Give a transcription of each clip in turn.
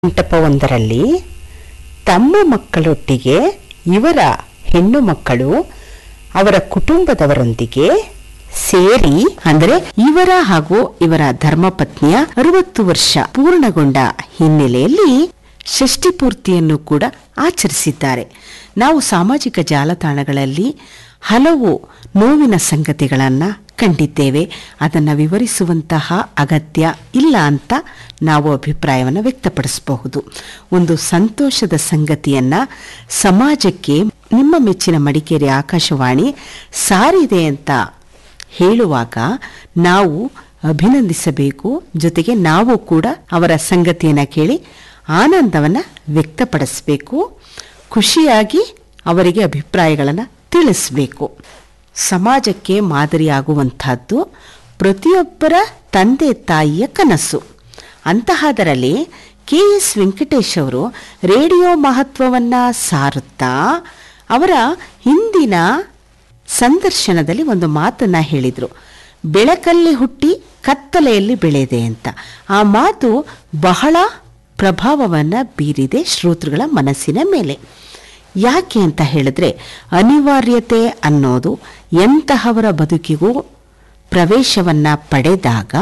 ಮಂಟಪವೊಂದರಲ್ಲಿ ತಮ್ಮ ಮಕ್ಕಳೊಟ್ಟಿಗೆ ಇವರ ಹೆಣ್ಣು ಮಕ್ಕಳು ಅವರ ಕುಟುಂಬದವರೊಂದಿಗೆ ಸೇರಿ ಅಂದರೆ ಇವರ ಹಾಗೂ ಇವರ ಧರ್ಮಪತ್ನಿಯ 60 ವರ್ಷ ಪೂರ್ಣಗೊಂಡ ಹಿನ್ನೆಲೆಯಲ್ಲಿ ಷಷ್ಠಿ ಪೂರ್ತಿಯನ್ನು ಕೂಡ ಆಚರಿಸಿದ್ದಾರೆ. ನಾವು ಸಾಮಾಜಿಕ ಜಾಲತಾಣಗಳಲ್ಲಿ ಹಲವು ನೋವಿನ ಸಂಗತಿಗಳನ್ನು ಕಂಡಿದ್ದೇವೆ. ಅದನ್ನು ವಿವರಿಸುವಂತಹ ಅಗತ್ಯ ಇಲ್ಲ ಅಂತ ನಾವು ಅಭಿಪ್ರಾಯವನ್ನು ವ್ಯಕ್ತಪಡಿಸಬಹುದು. ಒಂದು ಸಂತೋಷದ ಸಂಗತಿಯನ್ನ ಸಮಾಜಕ್ಕೆ ನಿಮ್ಮ ಮೆಚ್ಚಿನ ಮಡಿಕೇರಿ ಆಕಾಶವಾಣಿ ಸಾರಿದೆ ಅಂತ ಹೇಳುವಾಗ ನಾವು ಅಭಿನಂದಿಸಬೇಕು. ಜೊತೆಗೆ ನಾವು ಕೂಡ ಅವರ ಸಂಗತಿಯನ್ನು ಕೇಳಿ ಆನಂದವನ್ನು ವ್ಯಕ್ತಪಡಿಸಬೇಕು. ಖುಷಿಯಾಗಿ ಅವರಿಗೆ ಅಭಿಪ್ರಾಯಗಳನ್ನು ತಿಳಿಸಬೇಕು. ಸಮಾಜಕ್ಕೆ ಮಾದರಿಯಾಗುವಂತಹದ್ದು ಪ್ರತಿಯೊಬ್ಬರ ತಂದೆ ತಾಯಿಯ ಕನಸು. ಅಂತಹದರಲ್ಲಿ KS ವೆಂಕಟೇಶ್ ಅವರು ರೇಡಿಯೋ ಮಹತ್ವವನ್ನು ಸಾರುತ್ತಾ ಅವರ ಹಿಂದಿನ ಸಂದರ್ಶನದಲ್ಲಿ ಒಂದು ಮಾತನ್ನು ಹೇಳಿದರು. ಬೆಳಕಲ್ಲಿ ಹುಟ್ಟಿ ಕತ್ತಲೆಯಲ್ಲಿ ಬೆಳೆದೆ ಅಂತ. ಆ ಮಾತು ಬಹಳ ಪ್ರಭಾವವನ್ನು ಬೀರಿದೆ ಶ್ರೋತೃಗಳ ಮನಸ್ಸಿನ ಮೇಲೆ. ಯಾಕೆ ಅಂತ ಹೇಳಿದ್ರೆ ಅನಿವಾರ್ಯತೆ ಅನ್ನೋದು ಎಂತಹವರ ಬದುಕಿಗೂ ಪ್ರವೇಶವನ್ನು ಪಡೆದಾಗ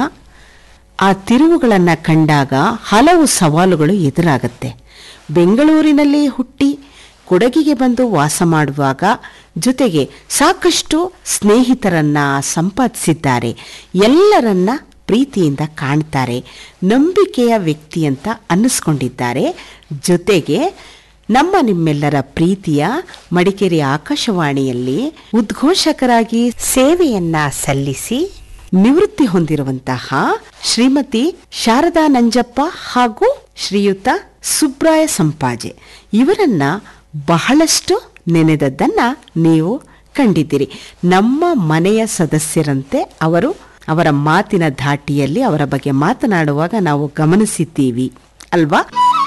ಆ ತಿರುವುಗಳನ್ನು ಕಂಡಾಗ ಹಲವು ಸವಾಲುಗಳು ಎದುರಾಗತ್ತೆ. ಬೆಂಗಳೂರಿನಲ್ಲಿ ಹುಟ್ಟಿ ಕೊಡಗಿಗೆ ಬಂದು ವಾಸ ಮಾಡುವಾಗ ಜೊತೆಗೆ ಸಾಕಷ್ಟು ಸ್ನೇಹಿತರನ್ನ ಸಂಪಾದಿಸಿದ್ದಾರೆ. ಎಲ್ಲರನ್ನ ಪ್ರೀತಿಯಿಂದ ಕಾಣ್ತಾರೆ. ನಂಬಿಕೆಯ ವ್ಯಕ್ತಿ ಅಂತ ಅನ್ನಿಸ್ಕೊಂಡಿದ್ದಾರೆ. ಜೊತೆಗೆ ನಿಮ್ಮೆಲ್ಲರ ಪ್ರೀತಿಯ ಮಡಿಕೇರಿ ಆಕಾಶವಾಣಿಯಲ್ಲಿ ಉದ್ಘೋಷಕರಾಗಿ ಸೇವೆಯನ್ನ ಸಲ್ಲಿಸಿ ನಿವೃತ್ತಿ ಹೊಂದಿರುವಂತಹ ಶ್ರೀಮತಿ ಶಾರದಾ ನಂಜಪ್ಪ ಹಾಗೂ ಶ್ರೀಯುತ ಸುಬ್ರಾಯ ಸಂಪಾಜೆ ಇವರನ್ನ ಬಹಳಷ್ಟು ನೆನೆದದ್ದನ್ನ ನೀವು ಕಂಡಿದ್ದೀರಿ. ನಮ್ಮ ಮನೆಯ ಸದಸ್ಯರಂತೆ ಅವರು ಅವರ ಮಾತಿನ ಧಾಟಿಯಲ್ಲಿ ಅವರ ಬಗ್ಗೆ ಮಾತನಾಡುವಾಗ ನಾವು ಗಮನಿಸಿದ್ದೀವಿ ಅಲ್ವಾ?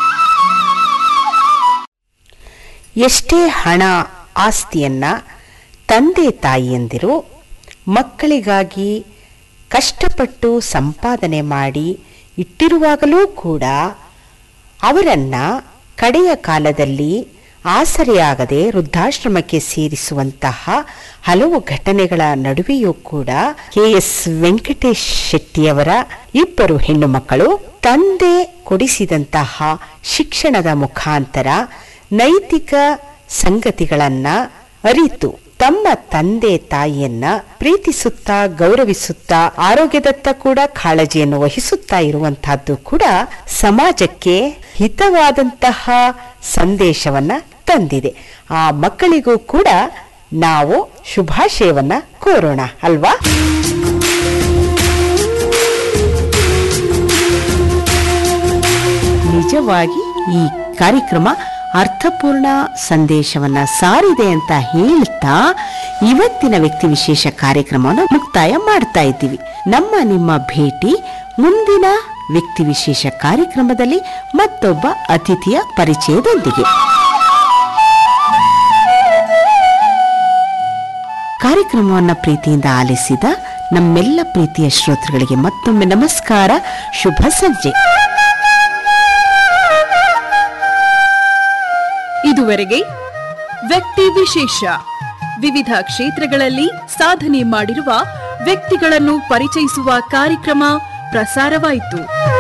ಎಷ್ಟೇ ಹಣ ಆಸ್ತಿಯನ್ನ ತಂದೆ ತಾಯಿಯಂದಿರು ಮಕ್ಕಳಿಗಾಗಿ ಕಷ್ಟಪಟ್ಟು ಸಂಪಾದನೆ ಮಾಡಿ ಇಟ್ಟಿರುವಾಗಲೂ ಕೂಡ ಅವರನ್ನ ಕಡೆಯ ಕಾಲದಲ್ಲಿ ಆಸರೆಯಾಗದೆ ವೃದ್ಧಾಶ್ರಮಕ್ಕೆ ಸೇರಿಸುವಂತಹ ಹಲವು ಘಟನೆಗಳ ನಡುವೆಯೂ ಕೂಡ KS ವೆಂಕಟೇಶ್ ಶೆಟ್ಟಿಯವರ ಇಬ್ಬರು ಹೆಣ್ಣು ಮಕ್ಕಳು ತಂದೆ ಕೊಡಿಸಿದಂತಹ ಶಿಕ್ಷಣದ ಮುಖಾಂತರ ನೈತಿಕ ಸಂಗತಿಗಳನ್ನ ಅರಿತು ತಮ್ಮ ತಂದೆ ತಾಯಿಯನ್ನ ಪ್ರೀತಿಸುತ್ತಾ ಗೌರವಿಸುತ್ತಾ ಆರೋಗ್ಯದತ್ತ ಕೂಡ ಕಾಳಜಿಯನ್ನು ವಹಿಸುತ್ತಾ ಇರುವಂತಹದ್ದು ಕೂಡ ಸಮಾಜಕ್ಕೆ ಹಿತವಾದಂತಹ ಸಂದೇಶವನ್ನ ತಂದಿದೆ. ಆ ಮಕ್ಕಳಿಗೂ ಕೂಡ ನಾವು ಶುಭಾಶಯವನ್ನ ಕೋರೋಣ ಅಲ್ವಾ? ನಿಜವಾಗಿ ಈ ಕಾರ್ಯಕ್ರಮ ಅರ್ಥಪೂರ್ಣ ಸಂದೇಶವನ್ನ ಸಾರಿದೆ ಅಂತ ಹೇಳ್ತಾ ಇವತ್ತಿನ ವ್ಯಕ್ತಿ ವಿಶೇಷ ಕಾರ್ಯಕ್ರಮವನ್ನು ಮುಕ್ತಾಯ ಮಾಡ್ತಾ ಇದ್ದೀವಿ. ನಿಮ್ಮ ಭೇಟಿ ಮುಂದಿನ ವ್ಯಕ್ತಿ ವಿಶೇಷ ಕಾರ್ಯಕ್ರಮದಲ್ಲಿ ಮತ್ತೊಬ್ಬ ಅತಿಥಿಯ ಪರಿಚಯದೊಂದಿಗೆ. ಕಾರ್ಯಕ್ರಮವನ್ನು ಪ್ರೀತಿಯಿಂದ ಆಲಿಸಿದ ನಮ್ಮೆಲ್ಲ ಪ್ರೀತಿಯ ಶ್ರೋತೃಗಳಿಗೆ ಮತ್ತೊಮ್ಮೆ ನಮಸ್ಕಾರ, ಶುಭ ಸಂಜೆ. ಇದುವರೆಗೆ ವ್ಯಕ್ತಿ ವಿಶೇಷ ವಿವಿಧ ಕ್ಷೇತ್ರಗಳಲ್ಲಿ ಸಾಧನೆ ಮಾಡಿರುವ ವ್ಯಕ್ತಿಗಳನ್ನು ಪರಿಚಯಿಸುವ ಕಾರ್ಯಕ್ರಮ ಪ್ರಸಾರವಾಯಿತು.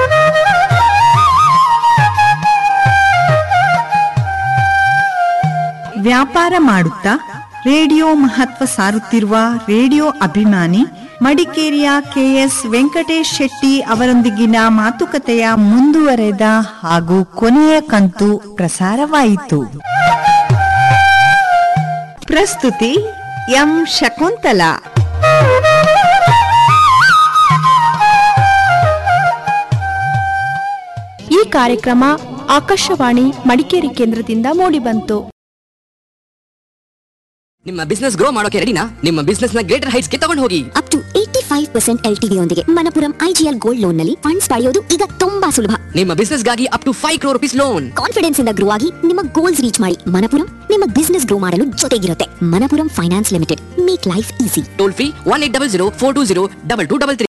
ವ್ಯಾಪಾರ ಮಾಡುತ್ತಾ ರೇಡಿಯೋ ಮಹತ್ವ ಸಾರುತ್ತಿರುವ ರೇಡಿಯೋ ಅಭಿಮಾನಿ ಮಡಿಕೇರಿಯ KS ವೆಂಕಟೇಶ್ ಶೆಟ್ಟಿ ಅವರೊಂದಿಗಿನ ಮಾತುಕತೆಯ ಮುಂದುವರೆದ ಹಾಗೂ ಕೊನೆಯ ಕಂತು ಪ್ರಸಾರವಾಯಿತು. ಪ್ರಸ್ತುತಿ ಎಂ ಶಕುಂತಲಾ. ಈ ಕಾರ್ಯಕ್ರಮ ಆಕಾಶವಾಣಿ ಮಡಿಕೇರಿ ಕೇಂದ್ರದಿಂದ ಮೂಡಿಬಂತು. ನಿಮ್ಮ ಬಿಸ್ನೆಸ್ ಗ್ರೋ ಮಾಡೋಕೆ ರೆಡಿನಾ? ನಿಮ್ಮ ಬಿಸ್ನೆಸ್ ನ ಗ್ರೇಟರ್ ಹೈಟ್ಸ್ ಗೆ ತಗೊಂಡು ಹೋಗಿ. ಅಪ್ ಟು 85% LTV ಯೊಂದಿಗೆ ಮನಪುರಂ IGL ಗೋಲ್ಡ್ ಲೋನ್ ನಲ್ಲಿ ಫಂಡ್ಸ್ ಪಡೆಯೋದು ಈಗ ತುಂಬಾ ಸುಲಭ. ನಿಮ್ಮ ಬಿಸ್ನೆಸ್ ಗಾಗಿ up to 5 crore rupees loan. Confidence ಇಂದ ಗ್ರೋ ಆಗಿ ನಿಮ್ಮ ಗೋಲ್ಸ್ ರೀಚ್ ಮಾಡಿ. ಮನಪುರಂ ನಿಮ್ಮ ಬಿಸ್ನೆಸ್ ಗ್ರೋ ಮಾಡಲು ಜೊತೆಗಿರುತ್ತೆ. Manappuram finance limited, make life easy. Toll free 1800 420 2233.